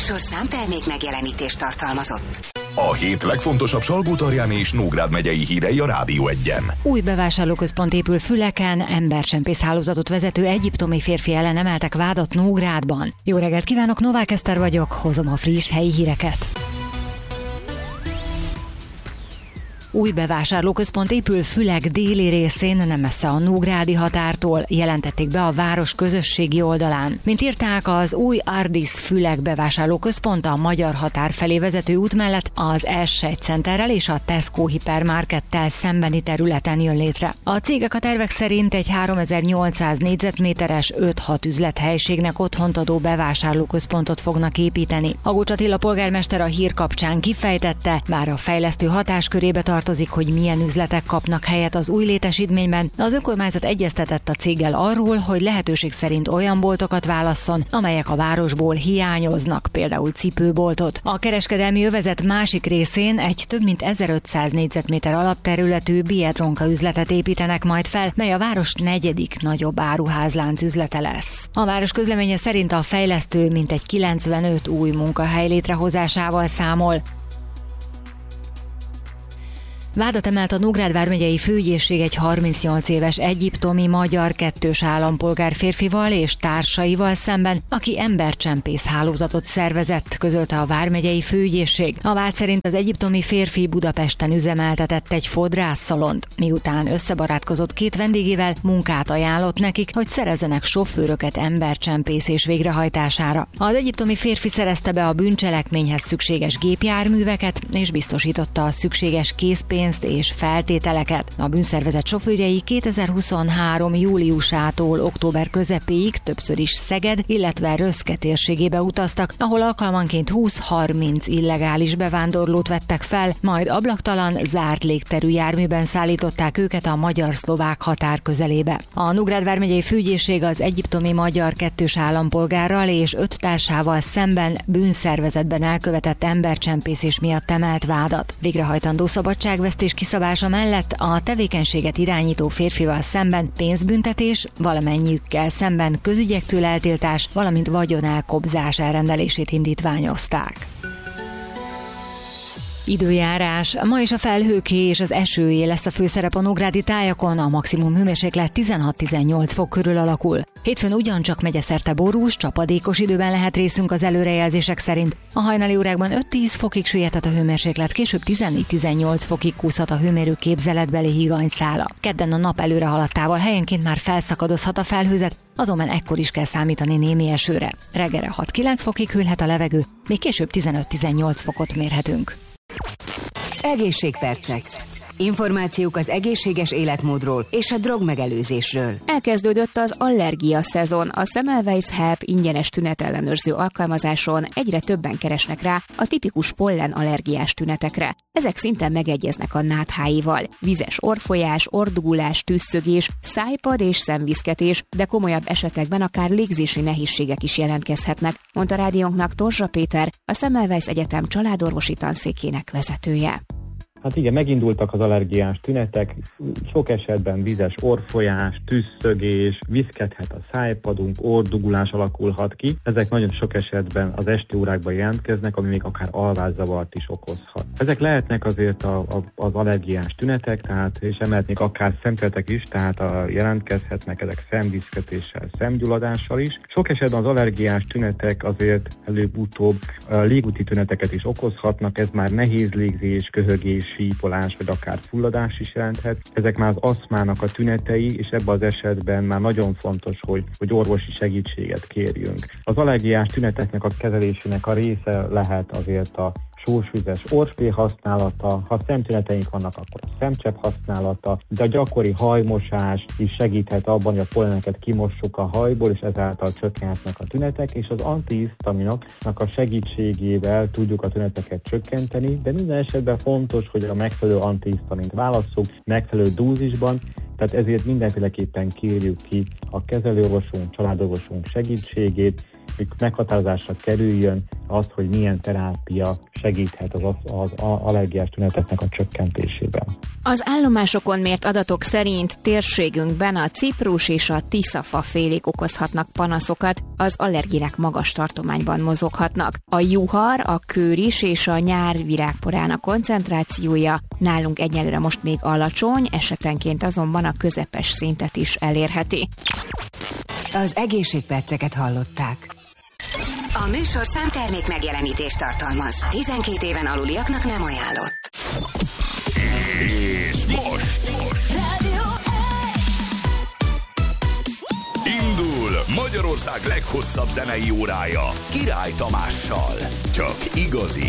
műsor számtermék megjelenítést tartalmazott. A hét legfontosabb Salgótarján és Nógrád megyei hírei a Rádió Egyen. Új bevásárlóközpont épül Füleken, embercsempész hálózatot vezető egyiptomi férfi ellen emeltek vádat Nógrádban. Jó reggelt kívánok, Novák Eszter vagyok, hozom a friss helyi híreket. Új bevásárlóközpont épül Fülek déli részén, nem messze a nógrádi határtól, jelentették be a város közösségi oldalán. Mint írták, az új Ardis Fülek bevásárlóközpont a magyar határ felé vezető út mellett az S1 Centerrel és a Tesco hipermarkettel szembeni területen jön létre. A cégek a tervek szerint egy 3800 négyzetméteres 5-6 üzlethelyiségnek otthont adó bevásárlóközpontot fognak építeni. Agocs Attila polgármester a hír kapcsán kifejtette, bár a fejlesztő hatáskörébe tartozik, hogy milyen üzletek kapnak helyet az új létesítményben. Az önkormányzat egyeztetett a céggel arról, hogy lehetőség szerint olyan boltokat válasszon, amelyek a városból hiányoznak, például cipőboltot. A kereskedelmi övezet másik részén egy több mint 1500 négyzetméter alapterületű Biedronka üzletet építenek majd fel, mely a város negyedik nagyobb áruházlánc üzlete lesz. A város közleménye szerint a fejlesztő mintegy 95 új munkahely létrehozásával számol. Vádat emelt a Nógrád vármegyei főügyészség egy 38 éves egyiptomi magyar kettős állampolgár férfival és társaival szemben, aki embercsempész hálózatot szervezett, közölte a vármegyei főügyészség. A vád szerint az egyiptomi férfi Budapesten üzemeltetett egy fodrászszalont. Miután összebarátkozott két vendégével, munkát ajánlott nekik, hogy szerezzenek sofőröket embercsempészés végrehajtására. Az egyiptomi férfi szerezte be a bűncselekményhez szükséges gépjárműveket és biztosította a szükséges készpénzt és feltételeket. A bűnszervezet sofőrjei 2023. júliusától október közepéig többször is Szeged, illetve Röszke térségébe utaztak, ahol alkalmanként 20-30 illegális bevándorlót vettek fel, majd ablaktalan, zárt légterű járműben szállították őket a magyar-szlovák határ közelébe. A Nógrád vármegyei főügyészség az egyiptomi magyar kettős állampolgárral és 5 társával szemben bűnszervezetben elkövetett embercsempészés miatt emelt vádat. Végrehajtandó szabadságvesztés kiszabása mellett a tevékenységet irányító férfival szemben pénzbüntetés, valamennyiükkel szemben közügyektől eltiltás, valamint vagyonelkobzás elrendelését indítványozták. Időjárás. Ma is a felhőké és az esőé lesz a főszerep a nógrádi tájakon, a maximum hőmérséklet 16-18 fok körül alakul. Hétfőn ugyancsak megyeszerte borús, csapadékos időben lehet részünk az előrejelzések szerint. A hajnali órákban 5-10 fokig süllyedhet a hőmérséklet, később 14-18 fokig kúszhat a hőmérő képzeletbeli higanyszála. Kedden a nap előre haladtával helyenként már felszakadozhat a felhőzet, azonban ekkor is kell számítani némi esőre. Reggelre 6-9 fokig hűlhet a levegő, még később 15-18 fokot mérhetünk. Egészségpercek. Információk az egészséges életmódról és a drogmegelőzésről. Elkezdődött az allergia szezon. A Semmelweis Help ingyenes tünetellenőrző alkalmazáson egyre többen keresnek rá a tipikus pollenallergiás tünetekre. Ezek szinte megegyeznek a nátháival. Vizes orrfolyás, orrdugulás, tüsszögés, szájpad és szemviszketés, de komolyabb esetekben akár légzési nehézségek is jelentkezhetnek, mondta rádiónknak Torzsa Péter, a Semmelweis Egyetem családorvosi tanszékének vezetője. Hát igen, megindultak az allergiás tünetek, sok esetben vizes orrfolyás, tüsszögés, viszkethet a szájpadunk, orrdugulás alakulhat ki. Ezek nagyon sok esetben az esti órákban jelentkeznek, ami még akár alvászavart is okozhat. Ezek lehetnek azért az allergiás tünetek, tehát és emellett még akár szemtünetek is, tehát jelentkezhetnek ezek szemviszketéssel, szemgyulladással is. Sok esetben az allergiás tünetek azért előbb-utóbb légúti tüneteket is okozhatnak, ez már nehéz légzés, köhögés, sípolás, vagy akár fulladás is jelenthet. Ezek már az aszmának a tünetei, és ebben az esetben már nagyon fontos, hogy orvosi segítséget kérjünk. Az allergiás tüneteknek a kezelésének a része lehet azért a sósvizes orrspray használata, ha szemtüneteink vannak, akkor a szemcsepp használata, de a gyakori hajmosás is segíthet abban, hogy a polleneket kimossuk a hajból, és ezáltal csökkenhetnek a tünetek, és az antihisztaminoknak a segítségével tudjuk a tüneteket csökkenteni, de minden esetben fontos, hogy a megfelelő antihisztamint válasszuk, megfelelő dózisban, tehát ezért mindenféleképpen kérjük ki a kezelőorvosunk, családorvosunk segítségét, hogy meghatározásra kerüljön az, hogy milyen terápia segíthet az allergiás tüneteknek a csökkentésében. Az állomásokon mért adatok szerint térségünkben a ciprus és a tiszafa félék okozhatnak panaszokat, az allergének magas tartományban mozoghatnak. A juhar, a kőris és a nyár virágporának koncentrációja nálunk egyelőre most még alacsony, esetenként azonban a közepes szintet is elérheti. Az egészségperceket hallották. A műsor számtermék megjelenítést tartalmaz. 12 éven aluliaknak nem ajánlott. És most Rádió indul Magyarország leghosszabb zenei órája Király Tamással. Csak igazi